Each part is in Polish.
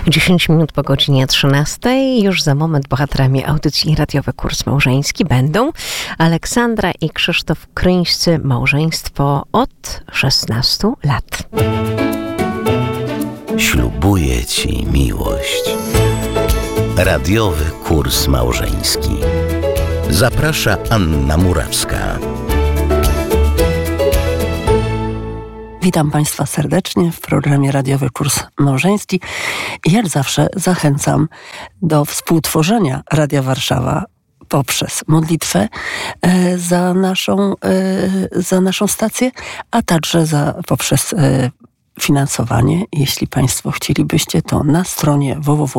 10 minut po godzinie 13. Już za moment bohaterami audycji Radiowy Kurs Małżeński będą Aleksandra i Krzysztof Kryńscy, małżeństwo od 16 lat. Ślubuję Ci miłość. Radiowy Kurs Małżeński. Zaprasza Anna Murawska. Witam Państwa serdecznie w programie Radiowy Kurs Małżeński. I jak zawsze zachęcam do współtworzenia Radia Warszawa poprzez modlitwę za naszą stację, a także poprzez finansowanie. Jeśli Państwo chcielibyście, to na stronie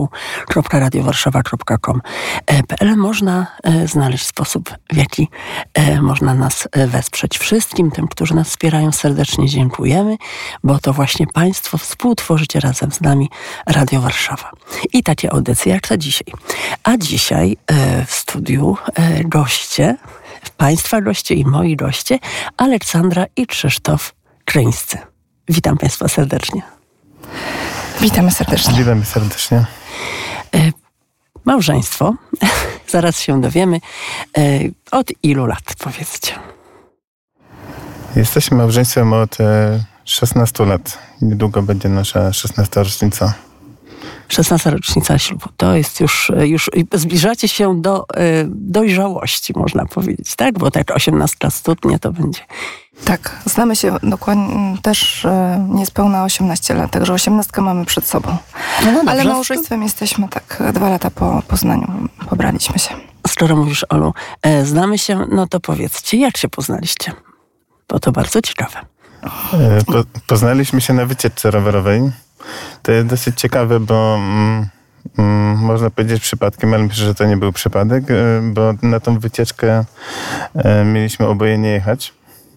www.radiowarszawa.com.pl można znaleźć sposób, w jaki można nas wesprzeć. Wszystkim tym, którzy nas wspierają, serdecznie dziękujemy, bo to właśnie Państwo współtworzycie razem z nami Radio Warszawa. I takie audycje jak ta dzisiaj. A dzisiaj w studiu goście, Państwa goście i moi goście, Aleksandra i Krzysztof Kryńscy. Witam Państwa serdecznie. Witamy serdecznie. Witamy serdecznie. Małżeństwo, zaraz się dowiemy. Od ilu lat, powiedzcie? Jesteśmy małżeństwem od 16 lat. Niedługo będzie nasza 16. rocznica. 16. rocznica ślubu. To jest już zbliżacie się do dojrzałości, można powiedzieć, tak? Bo tak 18 stopnia to będzie. Tak, znamy się dokładnie też niespełna 18 lat, także 18 mamy przed sobą. No, ale małżeństwem jesteśmy tak 2 lata po poznaniu, pobraliśmy się. Skoro mówisz, Olu, znamy się, no to powiedzcie, jak się poznaliście? Bo to bardzo ciekawe. Poznaliśmy się na wycieczce rowerowej. To jest dosyć ciekawe, bo można powiedzieć przypadkiem, ale myślę, że to nie był przypadek, bo na tą wycieczkę mieliśmy oboje nie jechać.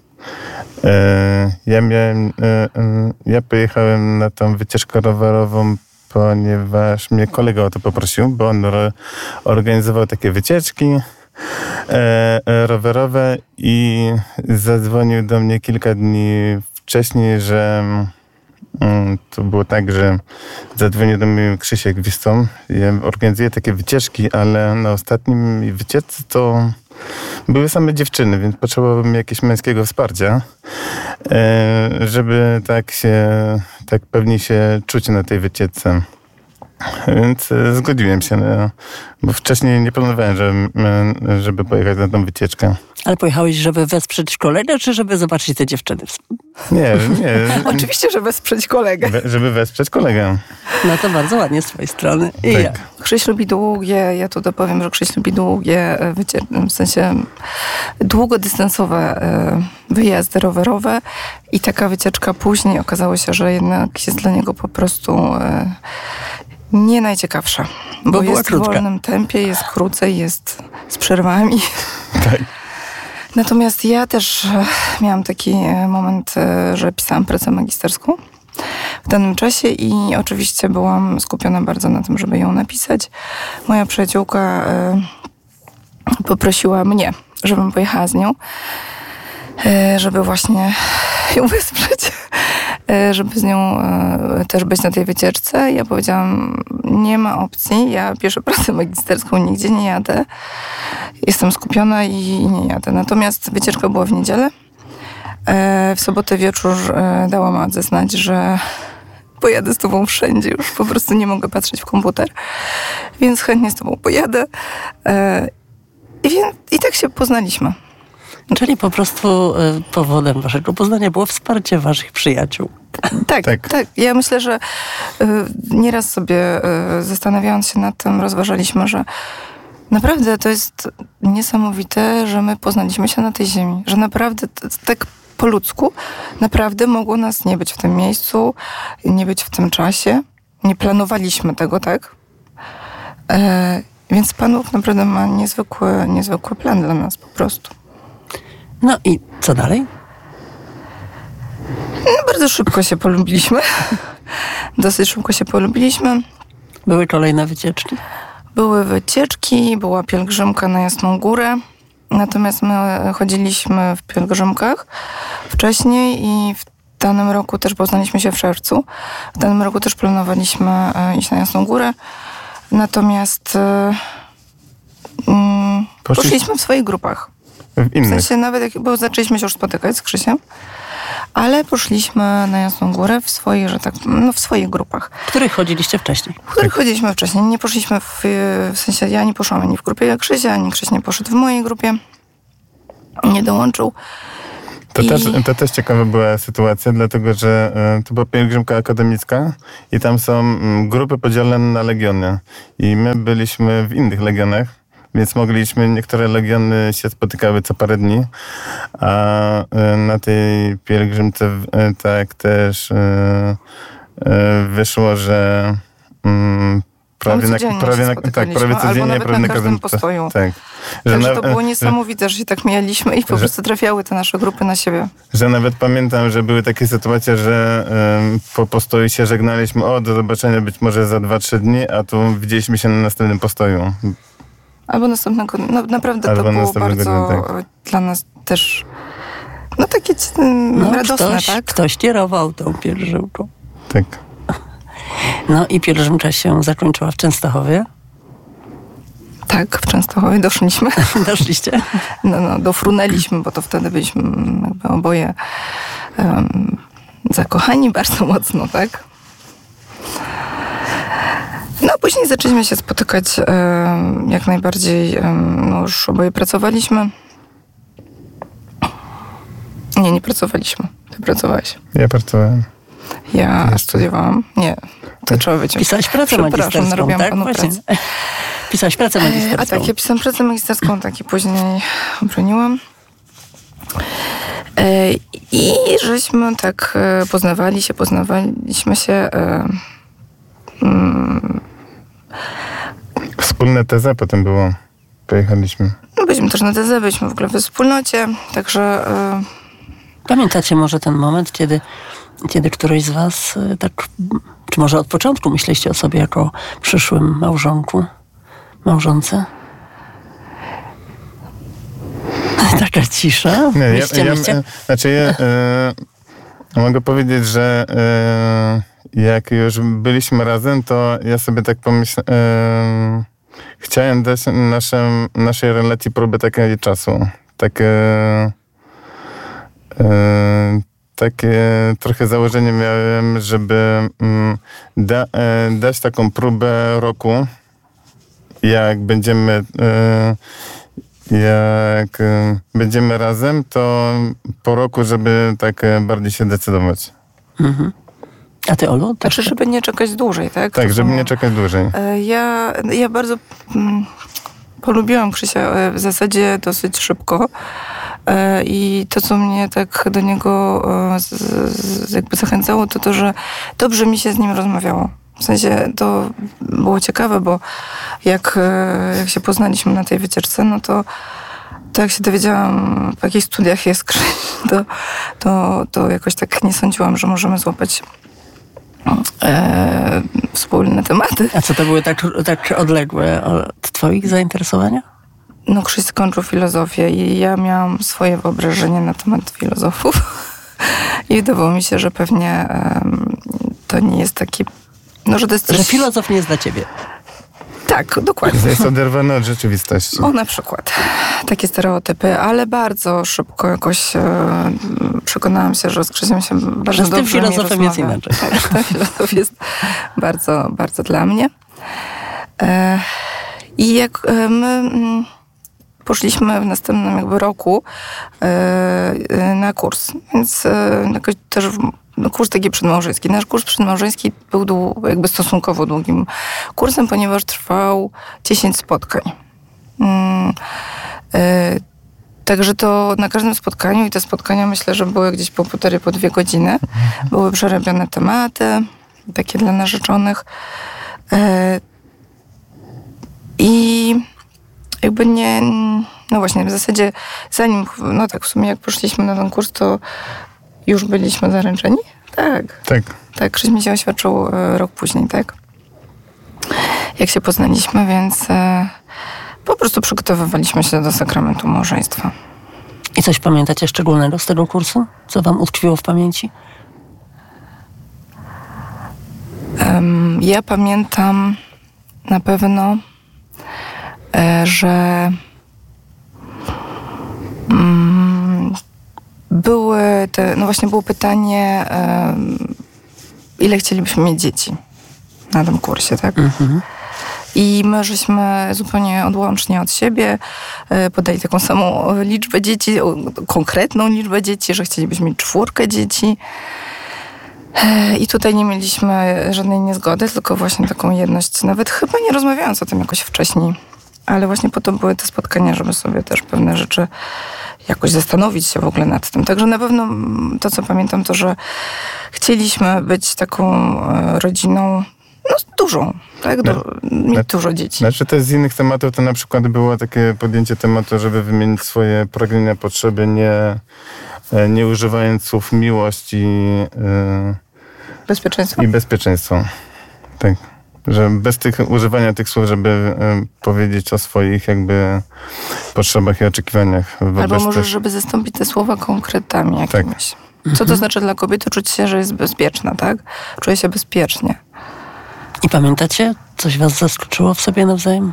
Ja pojechałem na tą wycieczkę rowerową, ponieważ mnie kolega o to poprosił, bo on organizował takie wycieczki rowerowe i zadzwonił do mnie kilka dni wcześniej, że to było tak, że zadzwonił do mnie Krzysiek, wiesz co, ja organizuję takie wycieczki, ale na ostatnim wycieczce to były same dziewczyny, więc potrzebowałem jakiegoś męskiego wsparcia, żeby tak pewnie się czuć na tej wycieczce. Więc zgodziłem się, bo wcześniej nie planowałem, żeby pojechać na tą wycieczkę. Ale pojechałeś, żeby wesprzeć kolegę, czy żeby zobaczyć te dziewczyny? Nie. Oczywiście, że wesprzeć kolegę. Żeby wesprzeć kolegę. No to bardzo ładnie z twojej strony. I tak. ja. Krzyś lubi długie, ja tu dopowiem, że Krzyś lubi długie, w sensie długodystansowe wyjazdy rowerowe i taka wycieczka później okazało się, że jednak jest dla niego po prostu nie najciekawsza, bo jest w wolnym tempie, jest krócej, jest z przerwami. Tak. Natomiast ja też miałam taki moment, że pisałam pracę magisterską w danym czasie i oczywiście byłam skupiona bardzo na tym, żeby ją napisać. Moja przyjaciółka poprosiła mnie, żebym pojechała z nią, żeby właśnie ją wesprzeć, żeby z nią też być na tej wycieczce. Ja powiedziałam, nie ma opcji, ja piszę pracę magisterską, nigdzie nie jadę. Jestem skupiona i nie jadę. Natomiast wycieczka była w niedzielę. W sobotę wieczór dałam Adze znać, że pojadę z tobą wszędzie. Już po prostu nie mogę patrzeć w komputer. Więc chętnie z tobą pojadę. I tak się poznaliśmy. Czyli po prostu powodem waszego poznania było wsparcie waszych przyjaciół. Tak. Ja myślę, że nieraz sobie zastanawiając się nad tym, rozważaliśmy, że naprawdę to jest niesamowite, że my poznaliśmy się na tej ziemi. Że naprawdę tak po ludzku naprawdę mogło nas nie być w tym miejscu, nie być w tym czasie. Nie planowaliśmy tego, tak? Więc Pan Bóg naprawdę ma niezwykły plan dla nas po prostu. No i co dalej? No, bardzo szybko się polubiliśmy. Dosyć szybko się polubiliśmy. Były kolejne wycieczki? Były wycieczki, była pielgrzymka na Jasną Górę. Natomiast my chodziliśmy w pielgrzymkach wcześniej i danym roku też poznaliśmy się w czerwcu. W danym roku też planowaliśmy iść na Jasną Górę. Natomiast poszliśmy w swoich grupach. W sensie nawet, bo zaczęliśmy się już spotykać z Krzysiem, ale poszliśmy na Jasną Górę w swoich, w swoich grupach. W których chodziliście wcześniej? W których chodziliśmy wcześniej. Nie poszliśmy w sensie ja nie poszłam ani w grupie Krzysia, ani Krzyś nie poszedł w mojej grupie. Nie dołączył. To też ciekawa była sytuacja, dlatego że to była pielgrzymka akademicka i tam są grupy podzielone na legiony. I my byliśmy w innych legionach, więc mogliśmy, niektóre legiony się spotykały co parę dni, a na tej pielgrzymce tak też wyszło, że prawie codziennie, prawie na każdym postoju. Tak. Także to było niesamowite, że się tak mijaliśmy i po prostu trafiały te nasze grupy na siebie. Że nawet pamiętam, że były takie sytuacje, że po postoju się żegnaliśmy, do zobaczenia być może za 2-3 dni, a tu widzieliśmy się na następnym postoju. Albo następnego, naprawdę to było bardzo dla nas też takie radosne, tak? Ktoś kierował tą pielgrzymką. Tak. No i pielgrzymka się zakończyła w Częstochowie. Tak, w Częstochowie doszliśmy. Doszliście? Dofrunęliśmy, bo to wtedy byliśmy jakby oboje zakochani bardzo mocno, tak? No a później zaczęliśmy się spotykać jak najbardziej, już oboje pracowaliśmy. Nie pracowaliśmy. Ty pracowałeś. Ja pracowałem. Ja studiowałam. Nie, to trzeba wyciąć. Pisałaś pracę magisterską, narobiłam tak? panu pracę. Pisałaś pracę magisterską. A tak, ja pisałam pracę magisterską, tak i później obroniłam. I żeśmy tak poznawaliśmy się. Wspólne TZ potem było. Pojechaliśmy. Byliśmy też na TZ, byliśmy w ogóle we wspólnocie, także... Pamiętacie może ten moment, kiedy któryś z was tak, czy może od początku myśleliście o sobie jako przyszłym małżonce? Taka cisza. Ja mogę powiedzieć, że jak już byliśmy razem, to ja sobie tak pomyślałem, chciałem dać naszej relacji próbę takiego czasu. Takie trochę założenie miałem, żeby dać taką próbę roku, jak będziemy razem, to po roku, żeby tak bardziej się decydować. Mhm. A ty, Olu? Znaczy, żeby nie czekać dłużej, tak? Tak, żeby nie czekać dłużej. Ja bardzo polubiłam Krzysia w zasadzie dosyć szybko. I to, co mnie tak do niego jakby zachęcało, to, że dobrze mi się z nim rozmawiało. W sensie to było ciekawe, bo jak się poznaliśmy na tej wycieczce, to jak się dowiedziałam, w jakich studiach jest Krzyś, to jakoś tak nie sądziłam, że możemy złapać wspólne tematy. A co to były tak odległe od twoich zainteresowania? Krzyś skończył filozofię i ja miałam swoje wyobrażenie na temat filozofów i wydawało mi się, że pewnie to nie jest taki... że to jest coś... Że filozof nie jest dla ciebie. Tak, dokładnie. Jest oderwane od rzeczywistości. Na przykład. Takie stereotypy, ale bardzo szybko jakoś przekonałam się, że z Krzysiem się bardzo dobrze mi rozmawia. Z tym filozofem jest inaczej. Tak, ten filozof jest bardzo, bardzo dla mnie. I jak my poszliśmy w następnym jakby roku na kurs, więc jakoś też kurs taki przedmałżeński. Nasz kurs przedmałżeński był jakby stosunkowo długim kursem, ponieważ trwał 10 spotkań. Także to na każdym spotkaniu, i te spotkania myślę, że były gdzieś po 1,5 po 2 godziny, były przerabiane tematy, takie dla narzeczonych. I jakby nie... właśnie, w zasadzie zanim, w sumie jak poszliśmy na ten kurs, to już byliśmy zaręczeni? Tak. Tak, Krzyś mi się oświadczył rok później, tak? Jak się poznaliśmy, więc po prostu przygotowywaliśmy się do sakramentu małżeństwa. I coś pamiętacie szczególnego z tego kursu? Co wam utkwiło w pamięci? Ja pamiętam na pewno, że było pytanie, ile chcielibyśmy mieć dzieci na tym kursie, tak? I my żeśmy zupełnie odłącznie od siebie podali taką samą liczbę dzieci, konkretną liczbę dzieci, że chcielibyśmy mieć 4 dzieci. I tutaj nie mieliśmy żadnej niezgody, tylko właśnie taką jedność, nawet chyba nie rozmawiając o tym jakoś wcześniej. Ale właśnie po to były te spotkania, żeby sobie też pewne rzeczy jakoś zastanowić się w ogóle nad tym. Także na pewno to, co pamiętam, to, że chcieliśmy być taką rodziną dużą, tak? Mieć dużo dzieci. Znaczy też z innych tematów to na przykład było takie podjęcie tematu, żeby wymienić swoje pragnienia, potrzeby, nie używając słów miłość i bezpieczeństwo. Tak. Że bez używania tych słów, żeby powiedzieć o swoich jakby potrzebach i oczekiwaniach. Albo może, żeby zastąpić te słowa konkretami jakimiś. Tak. Co to znaczy dla kobiety czuć się, że jest bezpieczna, tak? Czuje się bezpiecznie. I pamiętacie? Coś was zaskoczyło w sobie nawzajem?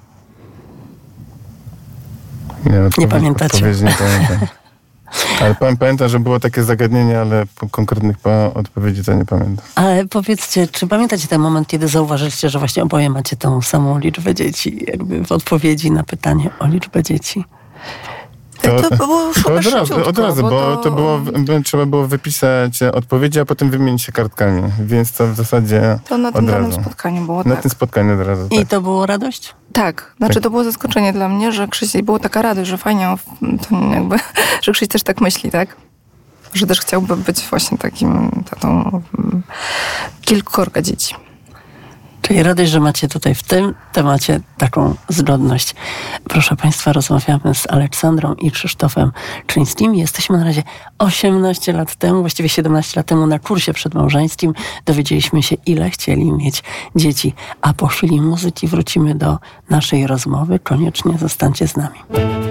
Nie pamiętacie. Nie pamiętam. Ale pamiętam, że było takie zagadnienie, ale konkretnych odpowiedzi to nie pamiętam. Ale powiedzcie, czy pamiętacie ten moment, kiedy zauważyliście, że właśnie oboje macie tą samą liczbę dzieci, jakby w odpowiedzi na pytanie o liczbę dzieci? To było od razu, bo to było, trzeba było wypisać odpowiedzi, a potem wymienić się kartkami. Więc to w zasadzie to na tym danym spotkaniu było Na tym spotkaniu od razu, tak. I to było radość? Tak. Znaczy to było zaskoczenie dla mnie, że Krzyś, była taka radość, że fajnie, że Krzyś też tak myśli, tak? Że też chciałby być właśnie takim tatą kilkorga dzieci. Czyli radość, że macie tutaj w tym temacie taką zgodność. Proszę Państwa, rozmawiamy z Aleksandrą i Krzysztofem Czyńskim. Jesteśmy na razie 18 lat temu, właściwie 17 lat temu na kursie przedmałżeńskim. Dowiedzieliśmy się, ile chcieli mieć dzieci. A po chwili muzyki wrócimy do naszej rozmowy. Koniecznie zostańcie z nami.